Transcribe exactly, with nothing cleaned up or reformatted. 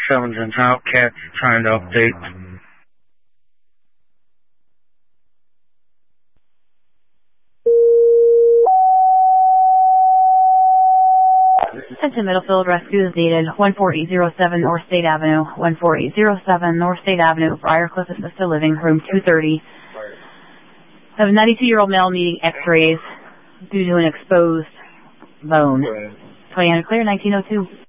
Sevens and Wildcats trying to update. Attention Middlefield Rescue is needed. one four eight zero seven North State Avenue. one four eight zero seven North State Avenue, Briarcliff Assisted Living, room two thirty. I have a ninety-two-year-old male needing x-rays due to an exposed bone. twenty hundred clear, nineteen oh two.